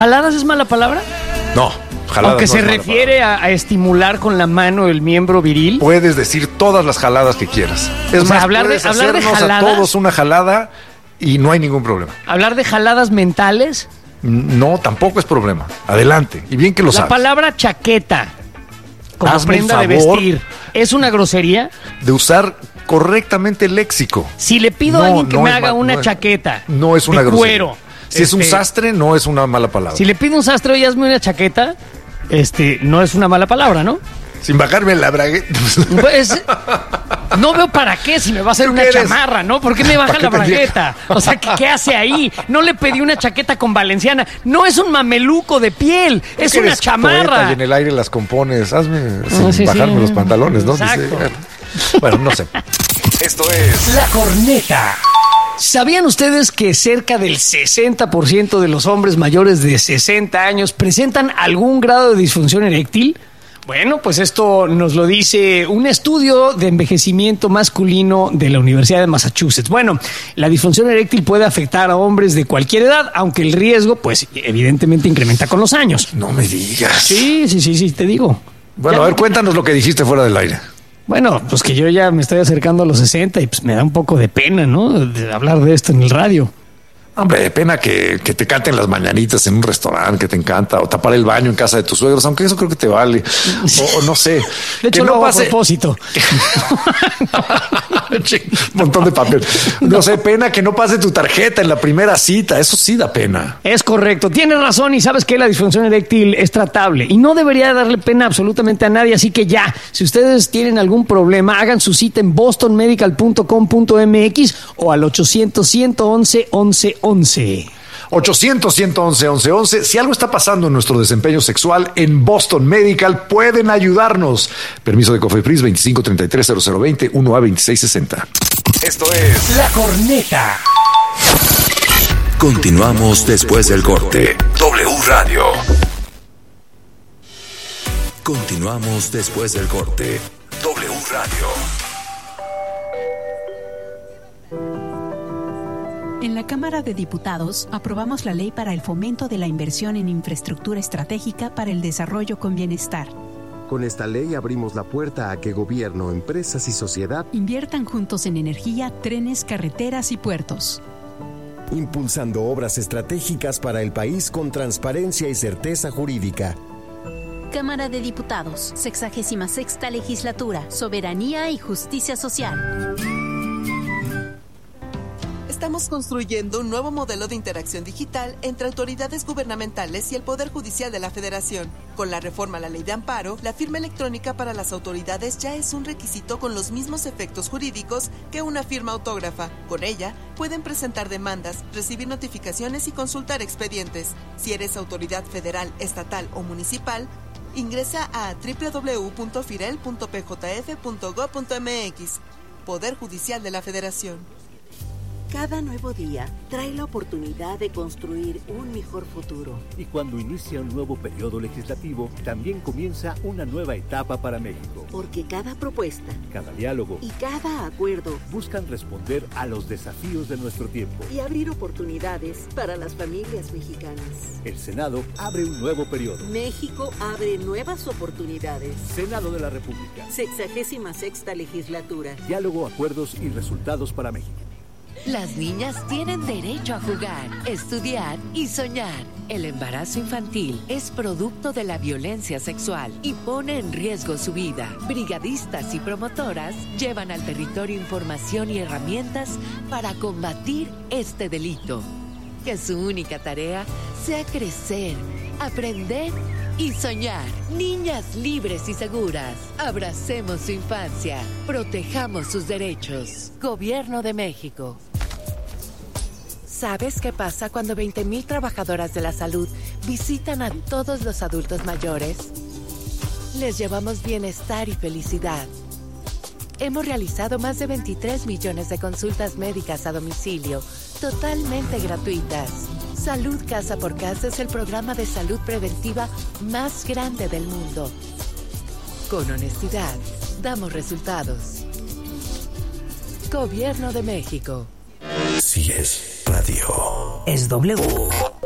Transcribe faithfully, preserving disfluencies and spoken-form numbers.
¿Jaladas es mala palabra? No, jaladas Aunque no se es mala refiere a, a estimular con la mano el miembro viril. Puedes decir todas las jaladas que quieras. Es O sea, más, hablar de- puedes hablar de hacernos jaladas. a todos una jalada y no hay ningún problema. Hablar de jaladas mentales. No, tampoco es problema. Adelante. Y bien que lo La sabes. palabra chaqueta como Hazme el prenda de favor. vestir ¿es una grosería? De usar correctamente el léxico. Si le pido No, a alguien que no me es haga ma- una no es- chaqueta No es una de grosería. cuero. Si es un este, sastre, no es una mala palabra. Si le pido a un sastre, oye, hazme una chaqueta, este, no es una mala palabra, ¿no? Sin bajarme la bragueta. Pues no veo para qué si me va a hacer ¿Tú una qué eres? chamarra, ¿no? ¿Por qué me baja ¿Para la qué tendría que- bragueta? O sea, ¿qué, qué hace ahí? No le pedí una chaqueta con valenciana. No es un mameluco de piel, es Tú que una eres chamarra. poeta y en el aire las compones. Hazme sin Ah, sí, bajarme sí. los pantalones, ¿no? Exacto. Dice, bueno, no sé. Esto es La corneta. ¿Sabían ustedes que cerca del sesenta por ciento de los hombres mayores de sesenta años presentan algún grado de disfunción eréctil? Bueno, pues esto nos lo dice un estudio de envejecimiento masculino de la Universidad de Massachusetts. Bueno, la disfunción eréctil puede afectar a hombres de cualquier edad, aunque el riesgo, pues, evidentemente incrementa con los años. No me digas. Sí, sí, sí, sí, te digo. Bueno, Ya- a ver, cuéntanos lo que dijiste fuera del aire. Bueno, pues que yo ya me estoy acercando a los sesenta y pues me da un poco de pena, ¿no? De hablar de esto en el radio. Hombre, de pena que, que te canten las mañanitas en un restaurante que te encanta, o tapar el baño en casa de tus suegros, aunque eso creo que te vale. O, o no sé. De hecho, que lo no hago a pase. propósito. Un montón de papel. No sé, pena que no pase tu tarjeta en la primera cita. Eso sí da pena. Es correcto, tienes razón y sabes que la disfunción eréctil es tratable y no debería darle pena absolutamente a nadie, así que ya, si ustedes tienen algún problema, hagan su cita en boston medical punto com punto m x o al ochocientos, ciento once, once once. ochocientos, ciento once, once once. Si algo está pasando en nuestro desempeño sexual, en Boston Medical pueden ayudarnos. Permiso de COFEPRIS veinticinco treinta y tres cero cero veinte uno A veintiséis sesenta. Esto es La corneta. Continuamos después del corte. W Radio. Continuamos después del corte. W Radio. En la Cámara de Diputados aprobamos la ley para el fomento de la inversión en infraestructura estratégica para el desarrollo con bienestar. Con esta ley abrimos la puerta a que gobierno, empresas y sociedad Inviertan juntos en energía, trenes, carreteras y puertos. impulsando obras estratégicas para el país con transparencia y certeza jurídica. Cámara de Diputados, sexagésima sexta legislatura, soberanía y justicia social. Estamos construyendo un nuevo modelo de interacción digital entre autoridades gubernamentales y el Poder Judicial de la Federación. Con la reforma a la Ley de Amparo, la firma electrónica para las autoridades ya es un requisito con los mismos efectos jurídicos que una firma autógrafa. Con ella, pueden presentar demandas, recibir notificaciones y consultar expedientes. Si eres autoridad federal, estatal o municipal, ingresa a doble u doble u doble u punto firel punto p j f punto gob punto m x. Poder Judicial de la Federación. Cada nuevo día trae la oportunidad de construir un mejor futuro. Y cuando inicia un nuevo periodo legislativo, también comienza una nueva etapa para México. Porque cada propuesta, Cada diálogo y cada acuerdo buscan responder a los desafíos de nuestro tiempo. y abrir oportunidades para las familias mexicanas. El Senado abre un nuevo periodo. México abre nuevas oportunidades. Senado de la República. Sexagésima sexta legislatura. Diálogo, acuerdos y resultados para México. Las niñas tienen derecho a jugar, estudiar y soñar. El embarazo infantil es producto de la violencia sexual y pone en riesgo su vida. Brigadistas y promotoras llevan al territorio información y herramientas para combatir este delito. Que su única tarea sea crecer, aprender y soñar. Niñas libres y seguras. Abracemos su infancia. Protejamos sus derechos. Gobierno de México. ¿Sabes qué pasa cuando veinte mil trabajadoras de la salud visitan a todos los adultos mayores? Les llevamos bienestar y felicidad. Hemos realizado más de veintitrés millones de consultas médicas a domicilio, totalmente gratuitas. Salud Casa por Casa es el programa de salud preventiva más grande del mundo. Con honestidad, damos resultados. Gobierno de México. Si es radio. Es W.